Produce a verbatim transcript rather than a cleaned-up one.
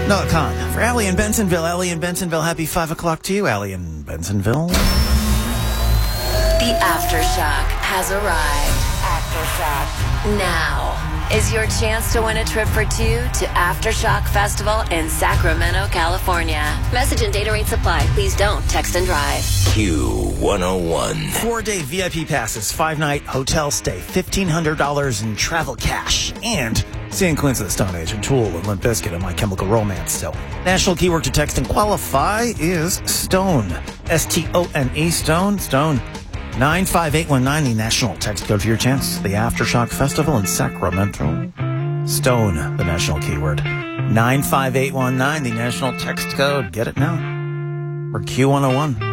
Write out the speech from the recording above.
Noah Khan for Allie in Bensonville. Allie in Bensonville, happy five o'clock to you, Allie in Bensonville. The Aftershock has arrived. Aftershock. Now is your chance to win a trip for two to Aftershock Festival in Sacramento, California. Message and data rates apply. Please don't text and drive. Q one oh one. Four-day V I P passes, five-night hotel stay, fifteen hundred dollars in travel cash, and seeing Queens of the Stone Age and Tool and Limp Bizkit and My Chemical Romance still. National keyword to text and qualify is Stone. S T O N E, Stone, Stone. nine five eight one nine, the national text code for your chance. The Aftershock Festival in Sacramento. Stone, the national keyword. nine five eight one nine, the national text code. Get it now. For Q one oh one.